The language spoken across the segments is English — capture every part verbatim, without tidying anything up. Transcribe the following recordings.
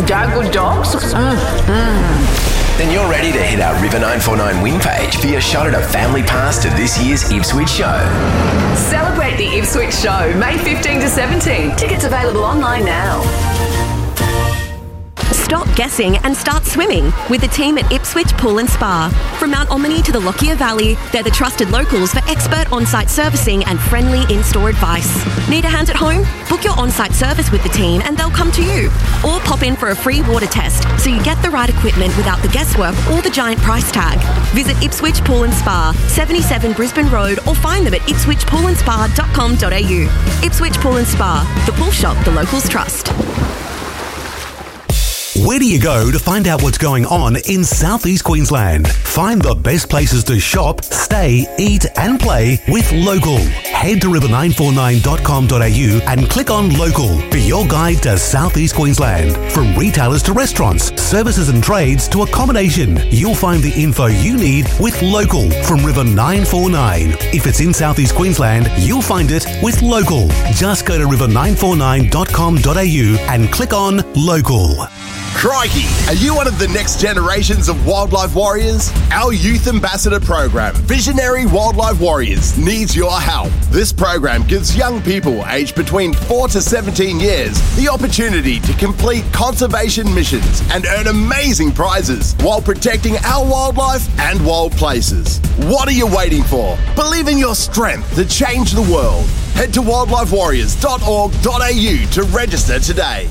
dad good dogs? Mm, mm. Then you're ready to hit our River nine four nine win page for your shot at a family pass to this year's Ipswich show. Celebrate the Ipswich show May fifteenth to seventeenth. Tickets available online now. Stop guessing and start swimming with the team at Ipswich Pool and Spa. From Mount Omni to the Lockyer Valley, they're the trusted locals for expert on-site servicing and friendly in-store advice. Need a hand at home? Book your on-site service with the team and they'll come to you. Or pop in for a free water test so you get the right equipment without the guesswork or the giant price tag. Visit Ipswich Pool and Spa, seventy-seven Brisbane Road, or find them at ipswich pool and spa dot com dot a u. Ipswich Pool and Spa, the pool shop the locals trust. Where do you go to find out what's going on in Southeast Queensland? Find the best places to shop, stay, eat and play with Local. Head to river nine four nine dot com dot a u and click on Local for your guide to Southeast Queensland. From retailers to restaurants, services and trades to accommodation, you'll find the info you need with Local from River nine four nine. If it's in Southeast Queensland, you'll find it with Local. Just go to river nine four nine dot com dot a u and click on Local. Crikey! Are you one of the next generations of wildlife warriors? Our Youth Ambassador program, Visionary Wildlife Warriors, needs your help. This program gives young people aged between four to seventeen years the opportunity to complete conservation missions and earn amazing prizes while protecting our wildlife and wild places. What are you waiting for? Believe in your strength to change the world. Head to wildlife warriors dot org dot a u to register today.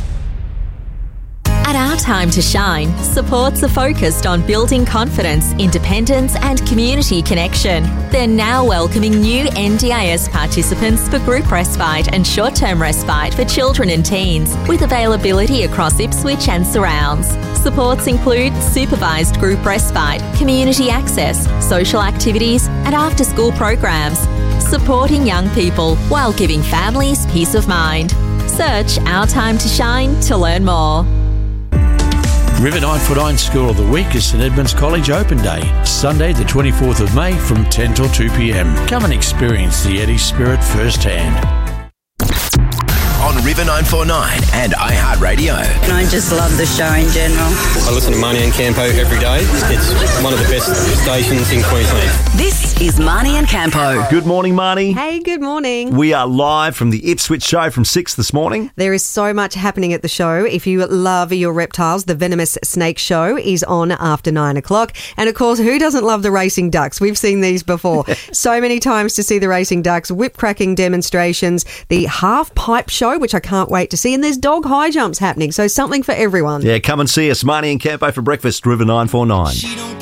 At Our Time to Shine, supports are focused on building confidence, independence and community connection. They're now welcoming new N D I S participants for group respite and short-term respite for children and teens, with availability across Ipswich and surrounds. Supports include supervised group respite, community access, social activities and after-school programs, supporting young people while giving families peace of mind. Search Our Time to Shine to learn more. River nine four nine School of the Week is St Edmunds College Open Day, Sunday the twenty-fourth of May from ten till two p m. Come and experience the Eddie spirit firsthand. On River nine four nine and iHeartRadio. And I just love the show in general. I listen to Marnie and Campo every day. It's one of the best stations in Queensland. This is Marnie and Campo. Good morning, Marnie. Hey, good morning. We are live from the Ipswich show from six this morning. There is so much happening at the show. If you love your reptiles, the Venomous Snake Show is on after nine o'clock. And of course, who doesn't love the racing ducks? We've seen these before. So many times to see the racing ducks, whip cracking demonstrations, the half pipe show, which I can't wait to see. And there's dog high jumps happening. So something for everyone. Yeah, come and see us. Marnie and Campo for breakfast, River nine four nine.